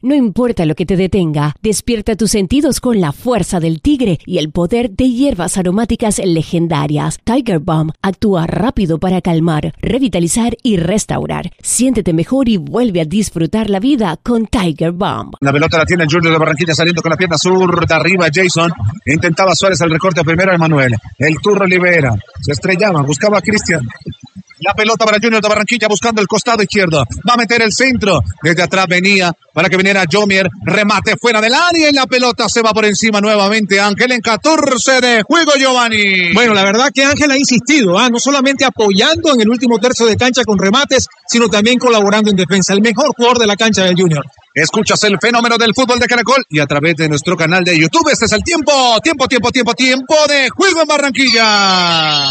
No importa lo que te detenga, despierta tus sentidos con la fuerza del tigre y el poder de hierbas aromáticas legendarias. Tiger Balm actúa rápido para calmar, revitalizar y restaurar. Siéntete mejor y vuelve a disfrutar la vida con Tiger Balm. La pelota la tiene el Junior de Barranquilla saliendo con la pierna zurda arriba. Jason intentaba Suárez el recorte primero a Emanuel. El Turro libera. Se estrellaba, buscaba a Cristian. La pelota para Junior de Barranquilla buscando el costado izquierdo. Va a meter el centro. Desde atrás venía para que viniera Jomier. Remate fuera del área y la pelota se va por encima nuevamente. Ángel en 14 de juego, Giovanni. Bueno, la verdad que Ángel ha insistido, no solamente apoyando en el último tercio de cancha con remates, sino también colaborando en defensa. El mejor jugador de la cancha del Junior. Escuchas el fenómeno del fútbol de Caracol y a través de nuestro canal de YouTube. Este es el tiempo de juego en Barranquilla.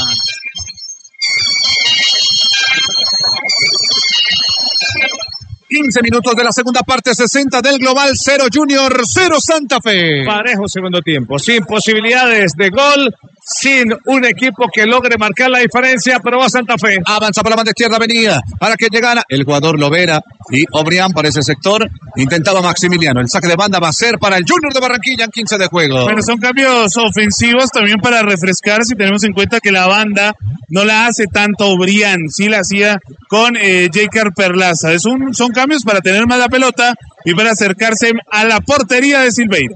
Minutos de la segunda parte, 60 del global, 0 Junior, 0 Santa Fe. Parejo segundo tiempo, sin posibilidades de gol, sin un equipo que logre marcar la diferencia, pero va Santa Fe. Avanza por la banda izquierda, venía para que llegara el jugador Lovera y Obrián para ese sector. Intentaba Maximiliano, el saque de banda va a ser para el Junior de Barranquilla en 15 de juego. Bueno, son cambios ofensivos también para refrescar, si tenemos en cuenta que la banda no la hace tanto Obrián, sí la hacía con Jaker Perlaza. Son cambios para tener más la pelota y para acercarse a la portería de Silveira.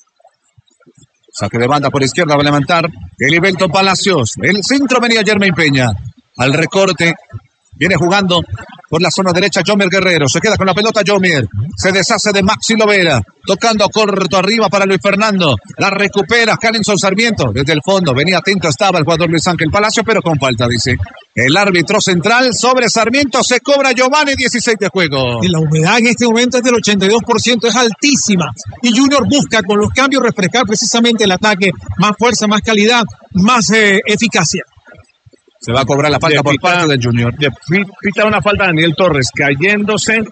Saque de banda por izquierda, va a levantar el Ibelto Palacios. El centro venía Jermaine Peña. Al recorte, viene jugando por la zona derecha Jomier Guerrero. Se queda con la pelota Jomier. Se deshace de Maxi Lovera. Tocando corto arriba para Luis Fernando. La recupera Canenson Sarmiento. Desde el fondo, venía atento, estaba el jugador Luis Ángel Palacio, pero con falta, dice. El árbitro central sobre Sarmiento, se cobra Giovanni, 16 de juego. Y la humedad en este momento es del 82%, es altísima. Y Junior busca con los cambios refrescar precisamente el ataque. Más fuerza, más calidad, más eficacia. Se va a cobrar la falta por parte del Junior. Pita una falta a Daniel Torres, cayéndose.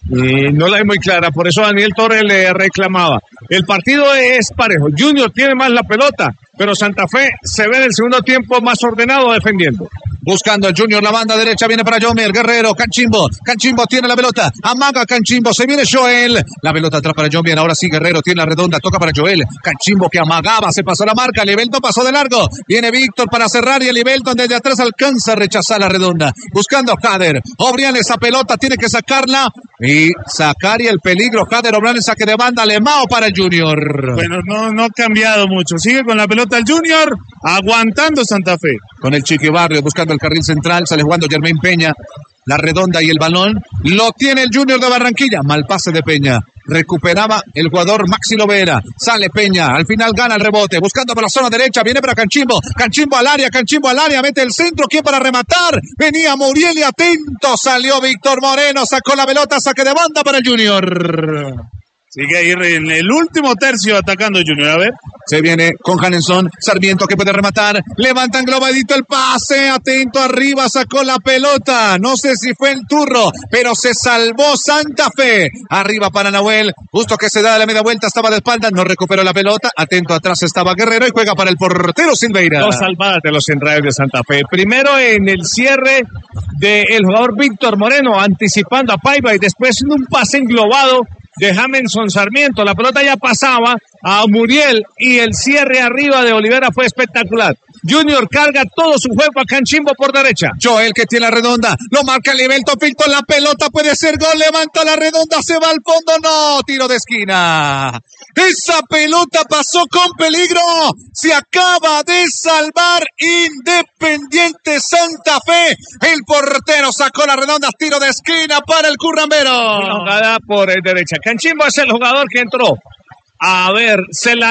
Y no la es muy clara, por eso Daniel Torres le reclamaba. El partido es parejo. Junior tiene más la pelota, pero Santa Fe se ve en el segundo tiempo más ordenado defendiendo. Buscando el Junior, la banda derecha viene para Jomier Guerrero, Canchimbo tiene la pelota, amaga Canchimbo, se viene Joel, la pelota atrás para Jomier, ahora sí Guerrero tiene la redonda, toca para Joel, Canchimbo que amagaba, se pasó la marca, Libelton pasó de largo, viene Víctor para cerrar y el Libelton desde atrás alcanza a rechazar la redonda, buscando a Jader, Obrián esa pelota, tiene que sacarla y sacar y el peligro, Jader Obrián el saque de banda, Lemao para el Junior. Bueno, no ha cambiado mucho, sigue con la pelota el Junior, aguantando Santa Fe. Con el Chiqui Barrio buscando el carril central, sale jugando Jermaine Peña, la redonda y el balón, lo tiene el Junior de Barranquilla, mal pase de Peña, recuperaba el jugador Maxi Lovera, sale Peña, al final gana el rebote, buscando por la zona derecha, viene para Canchimbo al área, mete el centro, ¿quién para rematar? Venía Muriel y atento, salió Víctor Moreno, sacó la pelota, saque de banda para el Junior. Sigue ahí en el último tercio atacando Junior, a ver. Se viene con Canenson, Sarmiento que puede rematar, levanta englobadito el pase, atento arriba, sacó la pelota, no sé si fue el Turro, pero se salvó Santa Fe, arriba para Nahuel, justo que se da la media vuelta, estaba de espalda, no recuperó la pelota, atento atrás estaba Guerrero y juega para el portero Silveira. Dos salvadas de los centrales de Santa Fe, primero en el cierre del jugador Víctor Moreno, anticipando a Paiva y después en un pase englobado de Jamenson Sarmiento, la pelota ya pasaba a Muriel y el cierre arriba de Olivera fue espectacular. Junior carga todo su juego a Canchimbo por derecha. Joel que tiene la redonda, lo marca Libelto, Pinto la pelota, puede ser gol, levanta la redonda, se va al fondo, no, tiro de esquina. Esa pelota pasó con peligro, se acaba de salvar Independiente Santa Fe. El portero sacó la redonda, tiro de esquina para el currambero. Una jugada por derecha. Canchimbo es el jugador que entró. A ver, se la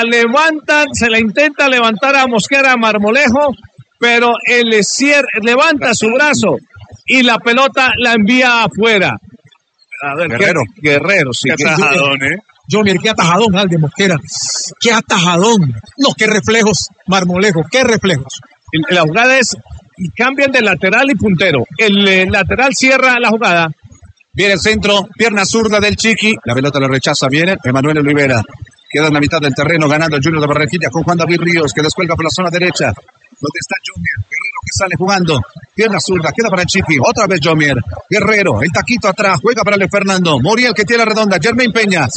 intenta levantar a Mosquera Marmolejo, pero el cierre levanta su brazo y la pelota la envía afuera. A ver, Guerrero, sí. Qué atajadón, Jomier, qué atajadón, Alde Mosquera. Qué atajadón. No, qué reflejos, Marmolejo, qué reflejos. La jugada es, cambian de lateral y puntero. El lateral cierra la jugada. Viene el centro, pierna zurda del Chiqui, la pelota lo rechaza, viene Emanuel Olivera. Queda en la mitad del terreno ganando el Junior de Barranquilla con Juan David Ríos que descuelga por la zona derecha. Donde está Jomier, Guerrero que sale jugando. Pierna zurda, queda para el Chiqui. Otra vez Jomier, Guerrero, el taquito atrás, juega para Luis Fernando. Muriel que tiene la redonda, Jermaine Peña.